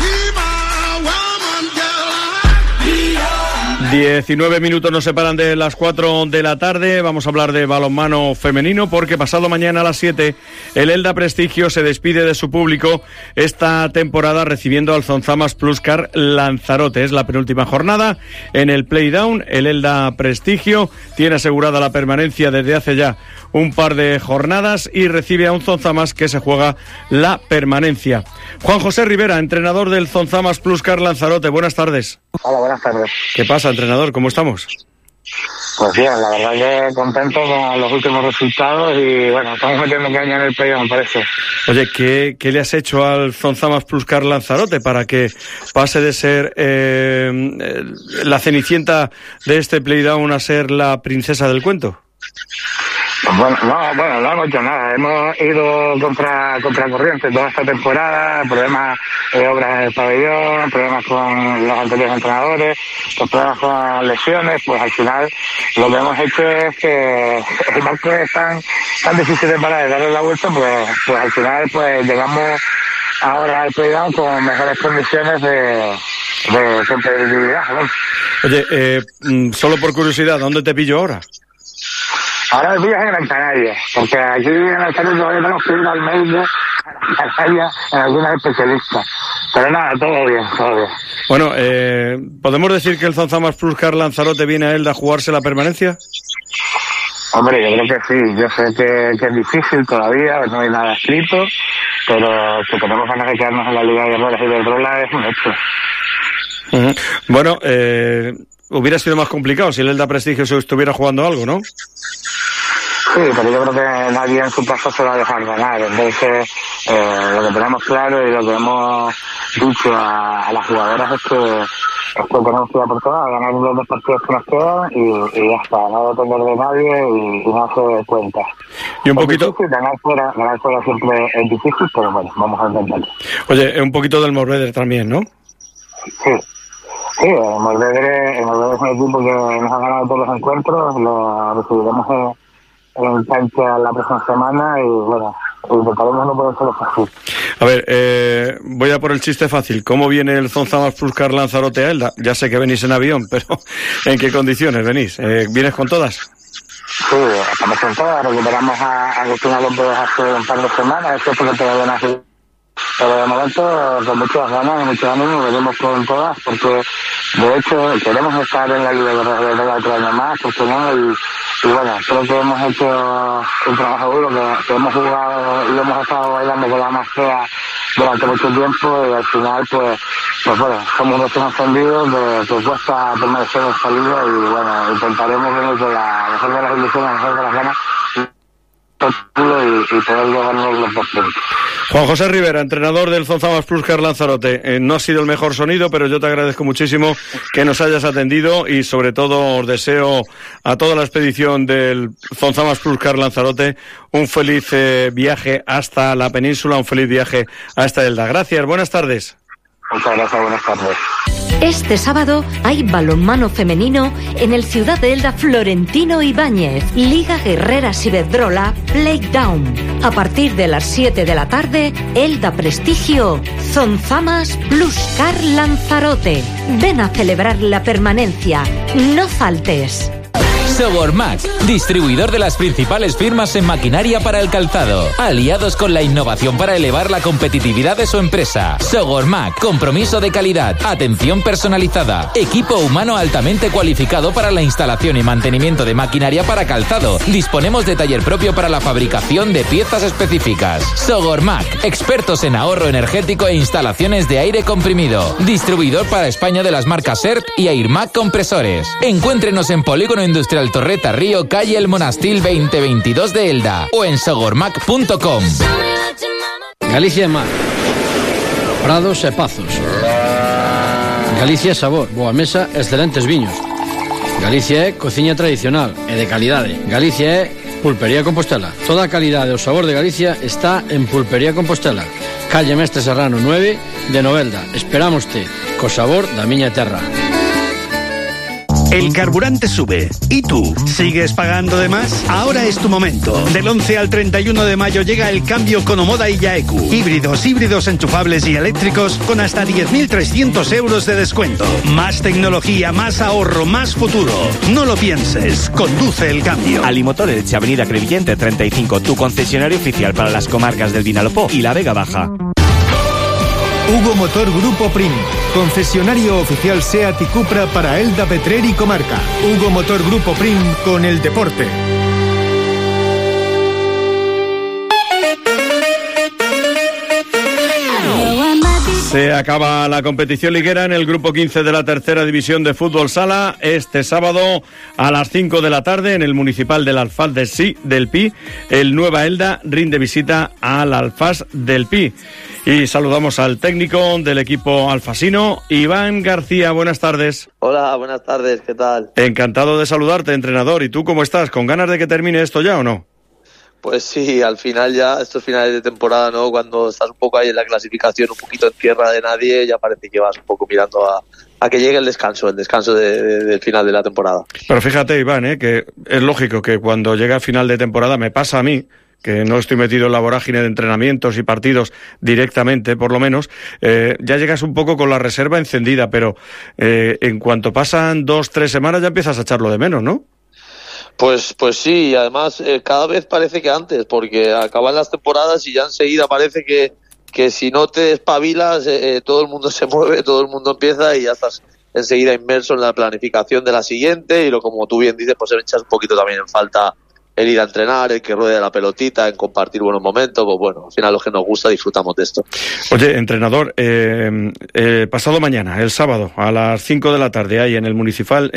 19 minutos nos separan de las 4 de la tarde. Vamos a hablar de balonmano femenino porque pasado mañana a las 7 el Elda Prestigio se despide de su público esta temporada recibiendo al Zonzamas Pluscar Lanzarote. Es la penúltima jornada en el Playdown. El Elda Prestigio tiene asegurada la permanencia desde hace ya un par de jornadas y recibe a un Zonzamas que se juega la permanencia. Juan José Rivera, entrenador del Zonzamas Pluscar Lanzarote. Buenas tardes. Hola, buenas tardes. ¿Qué pasa, entrenador? ¿Cómo estamos? Pues bien, la verdad que contento con los últimos resultados y bueno, estamos metiendo caña en el playoff, me parece. Oye, ¿qué le has hecho al Zonzamas Pluscar Lanzarote para que pase de ser la cenicienta de este playdown a ser la princesa del cuento? Bueno, no hemos hecho nada. Hemos ido contra corriente toda esta temporada, problemas de obras en el pabellón, problemas con los anteriores entrenadores, los problemas con lesiones. Pues al final lo que hemos hecho es que el marco es tan difícil de parar, de darle la vuelta, pues al final pues llegamos ahora al playdown con mejores condiciones de competitividad, ¿no? Oye, solo por curiosidad, ¿dónde te pillo ahora? Ahora me pillas en Gran Canaria, porque aquí en el Canaria todavía tenemos que ir al médico, a Gran Canaria, en algunos especialistas. Pero nada, todo bien, todo bien. Bueno, ¿podemos decir que el Zonzamas Pluscar Lanzarote viene a Elda a jugarse la permanencia? Hombre, yo creo que sí. Yo sé que es difícil todavía, no hay nada escrito, pero que tenemos ganas de quedarnos en la Liga de Guerreros y de Iberdrola es un hecho. Uh-huh. Bueno, hubiera sido más complicado si el Elda Prestigio se estuviera jugando algo, ¿no? Sí, pero yo creo que nadie en su casa se va a dejar ganar. Entonces, lo que tenemos claro y lo que hemos dicho a las jugadoras es que tenemos que ir a por todas, a ganar los 2 partidos que nos quedan y ya está, no depender de nadie y no hacer cuentas. Y un poquito... Difícil, ganar fuera siempre es difícil, pero bueno, vamos a intentarlo. Oye, un poquito del Morvedre también, ¿no? Sí, el Morvedre es un equipo que nos ha ganado todos los encuentros, lo recibiremos en cancha la próxima semana y bueno, intentaremos no ponérselo fácil. A ver, voy a por el chiste fácil. ¿Cómo viene el Zonzamas Pluscar Lanzarote a Elda? Ya sé que venís en avión, pero ¿en qué condiciones venís? ¿Vienes con todas? Sí, estamos con todas. Recuperamos a Agustina López hace un par de semanas. Esto es porque todavía no ha sido. Pero de momento, con muchas ganas y mucho ánimo, venimos con todas, porque de hecho queremos estar en la Liga de Guerreros otro año más, porque no, y bueno, creo que hemos hecho un trabajo duro, que hemos jugado y hemos estado bailando con la más fea durante mucho tiempo y al final pues bueno, somos recién ascendidos, que cuesta permanecer en salida y bueno, intentaremos venir con la mejor de las ilusiones, la mejor de las ganas y poder llevarnos los 2 puntos. Juan José Rivera, entrenador del Zonzamas Plus Car Lanzarote. No ha sido el mejor sonido, pero yo te agradezco muchísimo que nos hayas atendido y sobre todo os deseo a toda la expedición del Zonzamas Plus Car Lanzarote un feliz viaje hasta la península, un feliz viaje hasta Elda. Gracias, buenas tardes. Muchas gracias, buenas tardes. Este sábado hay balonmano femenino en el Ciudad de Elda Florentino Ibáñez, Liga Guerreras Iberdrola Playdown. A partir de las 7 de la tarde, Elda Prestigio, Zonzamas Plus Car Lanzarote. Ven a celebrar la permanencia. No faltes. Sogormac, distribuidor de las principales firmas en maquinaria para el calzado, aliados con la innovación para elevar la competitividad de su empresa. Sogormac, compromiso de calidad, atención personalizada, equipo humano altamente cualificado para la instalación y mantenimiento de maquinaria para calzado. Disponemos de taller propio para la fabricación de piezas específicas. Sogormac, expertos en ahorro energético e instalaciones de aire comprimido. Distribuidor para España de las marcas ERT y Airmac Compresores. Encuéntrenos en Polígono Industrial Torreta Río, calle El Monastil 2022 de Elda o en sogormac.com. Galicia é mar, prados e pazos. Galicia é sabor, boa mesa e excelentes viños. Galicia é cociña tradicional e de calidade. Galicia é Pulpería Compostela. Toda a calidade e o sabor de Galicia está en Pulpería Compostela. Calle Mestre Serrano 9 de Novelda. Esperámoste co sabor da miña terra. El carburante sube. ¿Y tú? ¿Sigues pagando de más? Ahora es tu momento. Del 11 al 31 de mayo llega el cambio con Omoda y Yaeku. Híbridos enchufables y eléctricos con hasta 10.300 euros de descuento. Más tecnología, más ahorro, más futuro. No lo pienses. Conduce el cambio. Alimotor Elche, Avenida Crevillente 35, tu concesionario oficial para las comarcas del Vinalopó y la Vega Baja. Hugo Motor Grupo Prim, concesionario oficial SEAT y Cupra para Elda, Petrer y comarca. Hugo Motor Grupo Prim con el deporte. Se acaba la competición liguera en el grupo 15 de la tercera división de fútbol sala. Este sábado a las 5 de la tarde en el municipal del Alfaz del Pi, el Nueva Elda rinde visita al Alfaz del Pi. Y saludamos al técnico del equipo alfasino, Iván García. Buenas tardes. Hola, buenas tardes, ¿qué tal? Encantado de saludarte, entrenador. ¿Y tú cómo estás? ¿Con ganas de que termine esto ya o no? Pues sí, al final ya, estos finales de temporada, ¿no? Cuando estás un poco ahí en la clasificación, un poquito en tierra de nadie, ya parece que vas un poco mirando a que llegue el descanso del final de la temporada. Pero fíjate, Iván, que es lógico que cuando llega final de temporada, me pasa a mí, que no estoy metido en la vorágine de entrenamientos y partidos directamente, por lo menos, ya llegas un poco con la reserva encendida, pero en cuanto pasan 2-3 semanas ya empiezas a echarlo de menos, ¿no? Pues sí, y además cada vez parece que antes, porque acaban las temporadas y ya enseguida parece que si no te espabilas, todo el mundo se mueve, todo el mundo empieza y ya estás enseguida inmerso en la planificación de la siguiente y como tú bien dices, pues echas un poquito también en falta el ir a entrenar, el que ruede la pelotita, en compartir buenos momentos, pues bueno, al final lo que nos gusta disfrutamos de esto. Oye, entrenador, pasado mañana, el sábado, a las 5 de la tarde, ahí en el municipal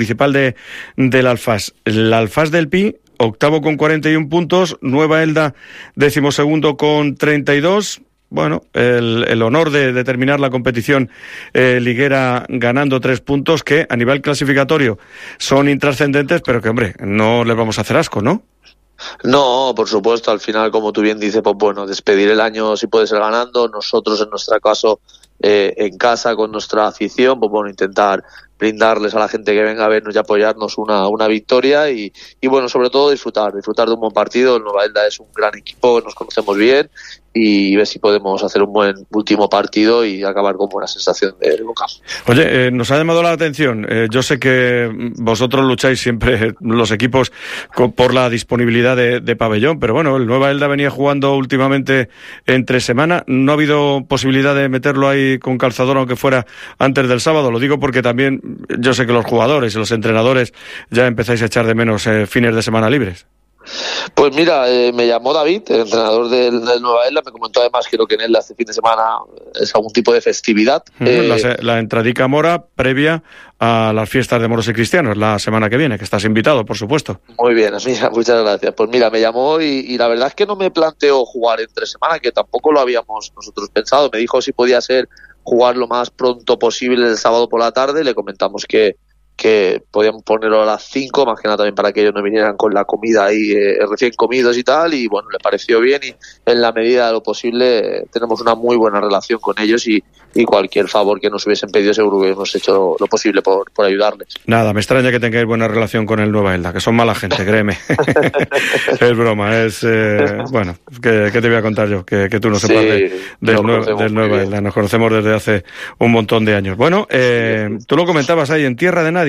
del Alfaz. El Alfaz del Pi, octavo con 41 puntos, Nueva Elda, 12º con 32. Bueno, el honor de terminar la competición liguera ganando 3 puntos que a nivel clasificatorio son intrascendentes, pero que, hombre, no les vamos a hacer asco, ¿no? No, por supuesto, al final, como tú bien dices, pues bueno, despedir el año si puede ser ganando, nosotros en nuestro caso en casa con nuestra afición, pues bueno, intentar brindarles a la gente que venga a vernos y apoyarnos una victoria y bueno, sobre todo disfrutar de un buen partido. El Nueva Elda es un gran equipo, nos conocemos bien y ver si podemos hacer un buen último partido y acabar con buena sensación de local. Oye, nos ha llamado la atención, yo sé que vosotros lucháis siempre los equipos por la disponibilidad de pabellón, pero bueno, el Nueva Elda venía jugando últimamente entre semana, no ha habido posibilidad de meterlo ahí con calzador aunque fuera antes del sábado, lo digo porque también yo sé que los jugadores y los entrenadores ya empezáis a echar de menos fines de semana libres. Pues mira, me llamó David, el entrenador del Nueva Elda, me comentó además, creo que en Elda este fin de semana es algún tipo de festividad. La entradica mora previa a las fiestas de moros y cristianos la semana que viene, que estás invitado, por supuesto. Muy bien, mira, muchas gracias. Pues mira, me llamó y la verdad es que no me planteó jugar entre semana, que tampoco lo habíamos nosotros pensado. Me dijo si podía ser jugar lo más pronto posible el sábado por la tarde. Le comentamos que podían ponerlo a las 5, más que nada también para que ellos no vinieran con la comida ahí recién comidos y tal, y bueno, le pareció bien, y en la medida de lo posible tenemos una muy buena relación con ellos, y cualquier favor que nos hubiesen pedido seguro que hemos hecho lo posible por ayudarles. Nada, me extraña que tengáis buena relación con el Nueva Elda, que son mala gente, créeme. Es broma, bueno, ¿qué te voy a contar yo? Que tú no sepas del Nueva Elda, nos conocemos desde hace un montón de años. Bueno, tú lo comentabas ahí en Tierra de Nadie,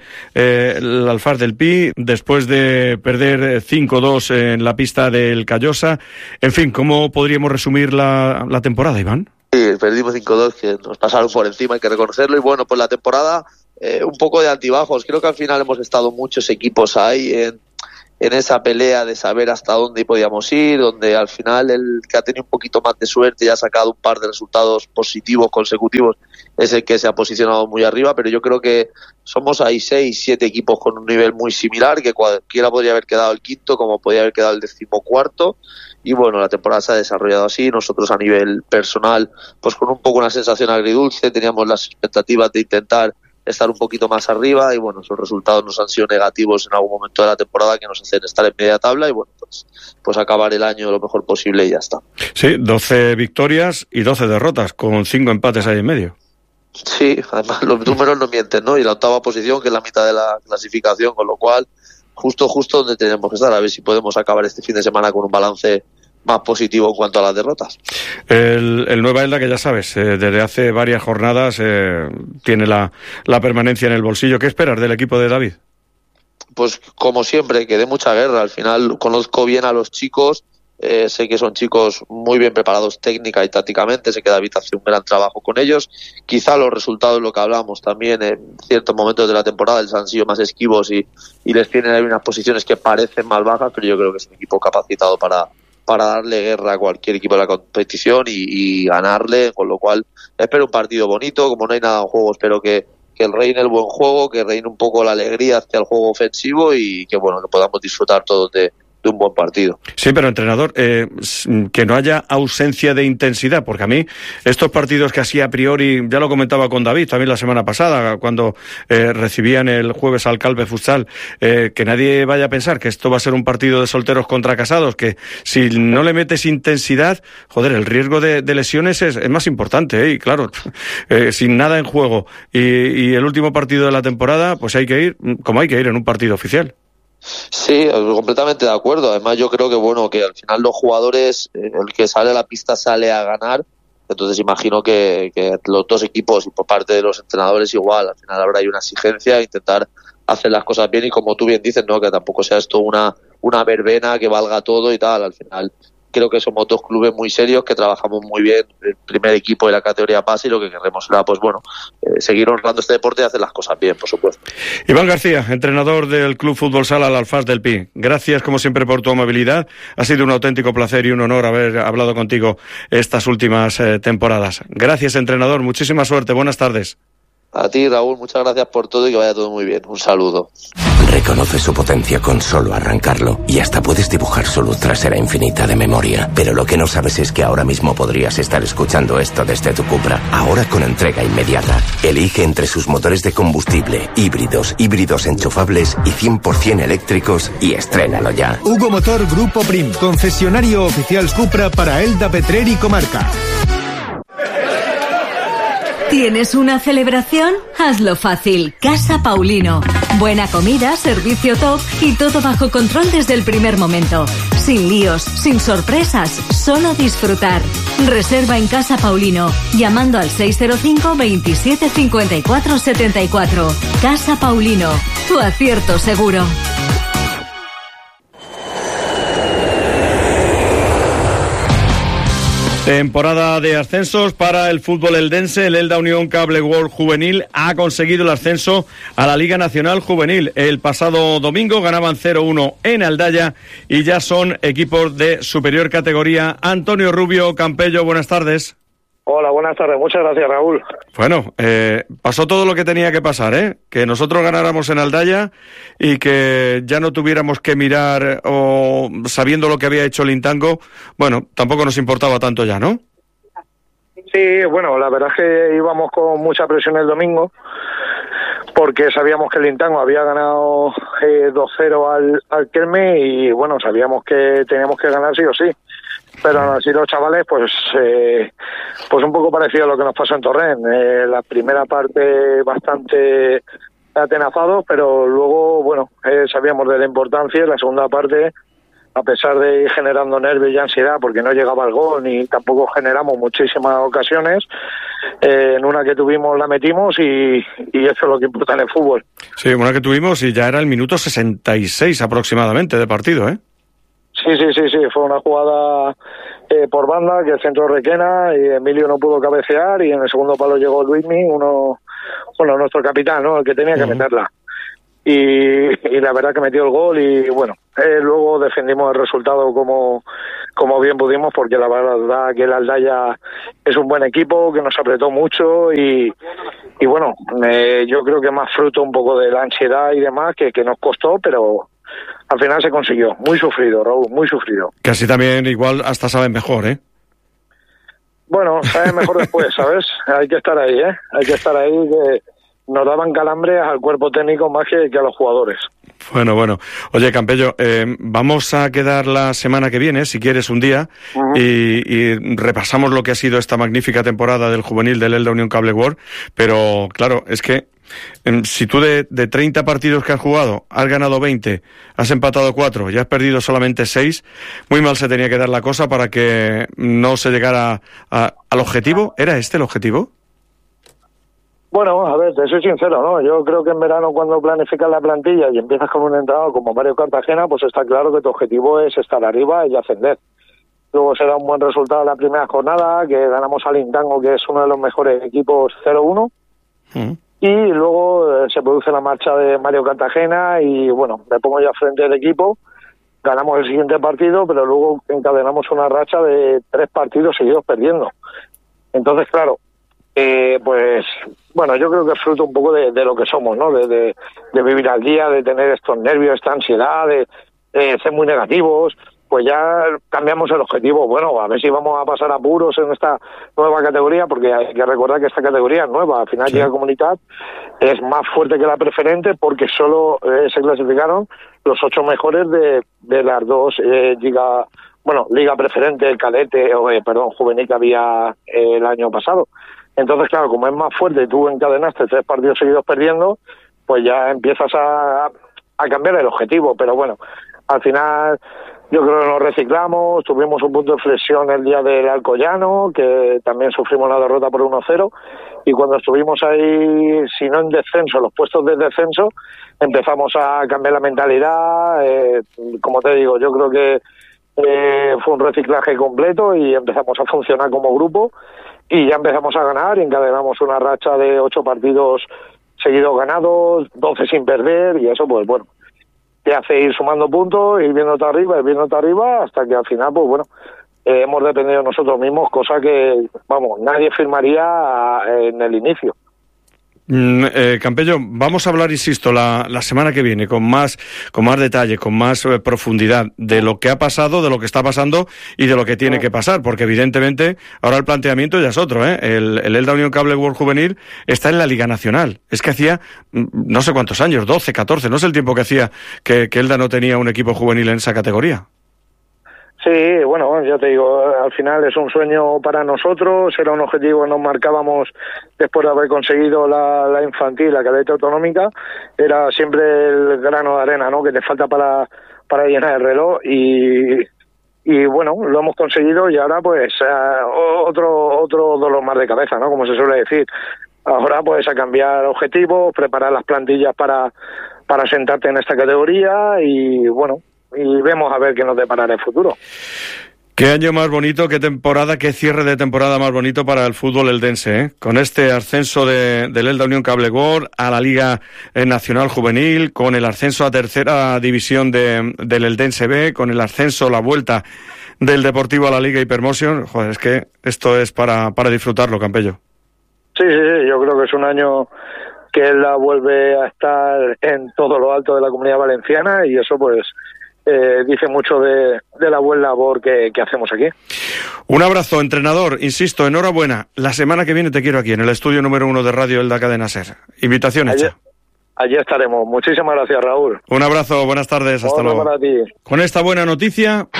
el Alfaz del Pi, después de perder 5-2 en la pista del Callosa. En fin, ¿cómo podríamos resumir la temporada, Iván? Sí, perdimos 5-2, que nos pasaron por encima, hay que reconocerlo, y bueno, pues la temporada un poco de altibajos. Creo que al final hemos estado muchos equipos ahí en esa pelea de saber hasta dónde podíamos ir, donde al final el que ha tenido un poquito más de suerte y ha sacado un par de resultados positivos consecutivos es el que se ha posicionado muy arriba, pero yo creo que somos ahí 6-7 equipos con un nivel muy similar, que cualquiera podría haber quedado el quinto, como podría haber quedado el 14º, y bueno, la temporada se ha desarrollado así. Nosotros a nivel personal, pues con un poco una sensación agridulce, teníamos las expectativas de intentar estar un poquito más arriba, y bueno, esos resultados nos han sido negativos en algún momento de la temporada, que nos hacen estar en media tabla, y bueno, pues acabar el año lo mejor posible y ya está. Sí, 12 victorias y 12 derrotas, con 5 empates ahí en medio. Sí, además los números no mienten, ¿no? Y la octava posición, que es la mitad de la clasificación, con lo cual justo donde tenemos que estar, a ver si podemos acabar este fin de semana con un balance más positivo en cuanto a las derrotas. El Nueva Elda, que ya sabes, desde hace varias jornadas tiene la permanencia en el bolsillo. ¿Qué esperas del equipo de David? Pues como siempre, que dé mucha guerra. Al final conozco bien a los chicos, sé que son chicos muy bien preparados técnica y tácticamente, sé que David hace un gran trabajo con ellos. Quizá los resultados, lo que hablamos también, en ciertos momentos de la temporada les han sido más esquivos y les tienen ahí unas posiciones que parecen más bajas, pero yo creo que es un equipo capacitado para darle guerra a cualquier equipo de la competición y ganarle, con lo cual espero un partido bonito. Como no hay nada en juego, espero que reine el buen juego, que reine un poco la alegría hacia el juego ofensivo, y que bueno, que podamos disfrutar todos de un buen partido. Sí, pero entrenador, que no haya ausencia de intensidad, porque a mí estos partidos que así a priori, ya lo comentaba con David también la semana pasada, cuando recibían el jueves al Calpe Futsal, que nadie vaya a pensar que esto va a ser un partido de solteros contra casados, que si no le metes intensidad, joder, el riesgo de lesiones es más importante, y claro, sin nada en juego y el último partido de la temporada, pues hay que ir como hay que ir en un partido oficial. Sí, completamente de acuerdo. Además, yo creo que bueno, que al final los jugadores, el que sale a la pista sale a ganar. Entonces imagino que los dos equipos y por parte de los entrenadores igual, al final habrá ahí una exigencia, intentar hacer las cosas bien, y como tú bien dices, no, que tampoco sea esto una verbena que valga todo y tal. Al final creo que somos dos clubes muy serios, que trabajamos muy bien, el primer equipo de la categoría base, y lo que queremos será, pues bueno, seguir honrando este deporte y hacer las cosas bien, por supuesto. Iván García, entrenador del Club Fútbol Sala, el Alfaz del Pi. Gracias, como siempre, por tu amabilidad. Ha sido un auténtico placer y un honor haber hablado contigo estas últimas temporadas. Gracias, entrenador. Muchísima suerte. Buenas tardes. A ti, Raúl, muchas gracias por todo y que vaya todo muy bien. Un saludo. Reconoce su potencia con solo arrancarlo, y hasta puedes dibujar su luz trasera infinita de memoria. Pero lo que no sabes es que ahora mismo podrías estar escuchando esto desde tu Cupra. Ahora con entrega inmediata. Elige entre sus motores de combustible, híbridos enchufables y 100% eléctricos, y estrénalo ya. Hugo Motor Grupo Prim, concesionario oficial Cupra para Elda, Petrer y Comarca. ¿Tienes una celebración? Hazlo fácil. Casa Paulino. Buena comida, servicio top y todo bajo control desde el primer momento. Sin líos, sin sorpresas, solo disfrutar. Reserva en Casa Paulino, llamando al 605 27 54 74. Casa Paulino, tu acierto seguro. Temporada de ascensos para el fútbol eldense. El Elda Unión Cable World Juvenil ha conseguido el ascenso a la Liga Nacional Juvenil. El pasado domingo ganaban 0-1 en Aldaya y ya son equipos de superior categoría. Antonio Rubio, Campello, buenas tardes. Hola, buenas tardes. Muchas gracias, Raúl. Bueno, pasó todo lo que tenía que pasar, ¿eh? Que nosotros ganáramos en Aldaya y que ya no tuviéramos que mirar o sabiendo lo que había hecho el Intango, bueno, tampoco nos importaba tanto ya, ¿no? Sí, bueno, la verdad es que íbamos con mucha presión el domingo porque sabíamos que el Intango había ganado 2-0 al Kelme y, bueno, sabíamos que teníamos que ganar sí o sí. Pero aún así los chavales, pues un poco parecido a lo que nos pasó en Torrent. La primera parte bastante atenazados, pero luego, bueno, sabíamos de la importancia. La segunda parte, a pesar de ir generando nervios y ansiedad, porque no llegaba el gol ni tampoco generamos muchísimas ocasiones, en una que tuvimos la metimos y eso es lo que importa en el fútbol. Sí, una que tuvimos y ya era el minuto 66 aproximadamente de partido, ¿eh? Sí, fue una jugada por banda que el centro Requena y Emilio no pudo cabecear y en el segundo palo llegó Luismi, nuestro capitán, ¿no? El que tenía que meterla. Y la verdad que metió el gol y bueno, luego defendimos el resultado como bien pudimos porque la verdad que el Aldaya es un buen equipo que nos apretó mucho y bueno, yo creo que más fruto un poco de la ansiedad y demás que nos costó, pero al final se consiguió. Muy sufrido, Raúl, muy sufrido. Casi también igual hasta saben mejor, ¿eh? Bueno, saben mejor después, ¿sabes? Hay que estar ahí, ¿eh? Hay que estar ahí, que nos daban calambres al cuerpo técnico más que a los jugadores. Bueno. Oye, Campello, vamos a quedar la semana que viene, si quieres, un día, y repasamos lo que ha sido esta magnífica temporada del juvenil del Elda Unión Cable World, pero claro, es que si tú de 30 partidos que has jugado, has ganado 20, has empatado 4 y has perdido solamente 6, muy mal se tenía que dar la cosa para que no se llegara al objetivo. ¿Era este el objetivo? Bueno, a ver, te soy sincero, ¿no? Yo creo que en verano cuando planificas la plantilla y empiezas con un entrenador como Mario Cartagena, pues está claro que tu objetivo es estar arriba y ascender. Luego se da un buen resultado la primera jornada, que ganamos al Intango, que es uno de los mejores equipos, 0-1. Y luego se produce la marcha de Mario Cartagena y, bueno, me pongo yo frente del equipo, ganamos el siguiente partido, pero luego encadenamos una racha de 3 partidos seguidos perdiendo. Entonces, claro, pues, bueno, yo creo que es fruto un poco de lo que somos, ¿no? De vivir al día, de tener estos nervios, esta ansiedad, de ser muy negativos. Pues ya cambiamos el objetivo. Bueno, a ver si vamos a pasar apuros en esta nueva categoría, porque hay que recordar que esta categoría es nueva. Al final Liga Comunitat es más fuerte que la preferente porque solo se clasificaron los 8 mejores de las dos Liga Preferente, cadete, juvenil que había el año pasado. Entonces, claro, como es más fuerte y tú encadenaste 3 partidos seguidos perdiendo, pues ya empiezas a cambiar el objetivo. Pero bueno, al final yo creo que nos reciclamos, tuvimos un punto de flexión el día del Alcoyano, que también sufrimos la derrota por 1-0, y cuando estuvimos ahí, si no en descenso, los puestos de descenso, empezamos a cambiar la mentalidad. Como te digo, yo creo que fue un reciclaje completo y empezamos a funcionar como grupo y ya empezamos a ganar y encadenamos una racha de 8 partidos seguidos ganados, 12 sin perder, y eso pues bueno, te hace ir sumando puntos, ir viéndote arriba, hasta que al final, pues bueno, hemos dependido de nosotros mismos, cosa que, vamos, nadie firmaría en el inicio. Campello, vamos a hablar, insisto, la semana que viene con más detalle, con más profundidad de lo que ha pasado, de lo que está pasando y de lo que tiene que pasar, porque evidentemente ahora el planteamiento ya es otro, ¿eh? El Elda Unión Cable World Juvenil está en la Liga Nacional. Es que hacía no sé cuántos años, 12, 14, no sé el tiempo que hacía que Elda no tenía un equipo juvenil en esa categoría. Sí, bueno, ya te digo, al final es un sueño para nosotros, era un objetivo que nos marcábamos después de haber conseguido la infantil, la cadete autonómica, era siempre el grano de arena, ¿no?, que te falta para llenar el reloj y bueno, lo hemos conseguido y ahora pues otro dolor más de cabeza, ¿no?, como se suele decir. Ahora pues a cambiar objetivos, preparar las plantillas para sentarte en esta categoría y bueno, y vemos a ver qué nos deparará el futuro. Qué año más bonito, qué temporada, qué cierre de temporada más bonito para el fútbol eldense, ¿eh? Con este ascenso del Elda Unión Cable World a la Liga Nacional Juvenil, con el ascenso a tercera división del Eldense B, con el ascenso, la vuelta del Deportivo a la Liga Hypermotion. Joder, es que esto es para disfrutarlo, Campello. Sí, yo creo que es un año que Elda vuelve a estar en todo lo alto de la Comunidad Valenciana y eso pues dice mucho de la buena labor que hacemos aquí. Un abrazo, entrenador. Insisto, enhorabuena. La semana que viene te quiero aquí, en el estudio número 1 de Radio Elda Cadena SER. Invitación hecha. Allí estaremos. Muchísimas gracias, Raúl. Un abrazo, buenas tardes, hasta luego. Para ti. Con esta buena noticia...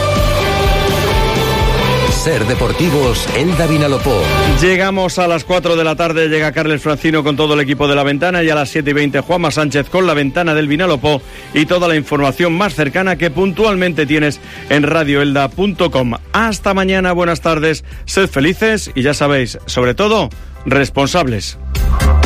SER Deportivos Elda Vinalopó. Llegamos a las 4 de la tarde, llega Carles Francino con todo el equipo de La Ventana y a las 7:20 Juanma Sánchez con La Ventana del Vinalopó y toda la información más cercana que puntualmente tienes en radioelda.com. Hasta mañana, buenas tardes, sed felices y ya sabéis, sobre todo, responsables.